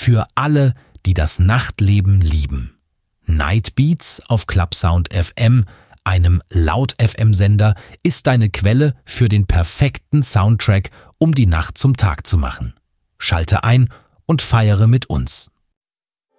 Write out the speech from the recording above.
für alle, die das Nachtleben lieben. Nightbeats auf Clubsound FM, einem Laut-FM-Sender, ist deine Quelle für den perfekten Soundtrack, um die Nacht zum Tag zu machen. Schalte ein und feiere mit uns.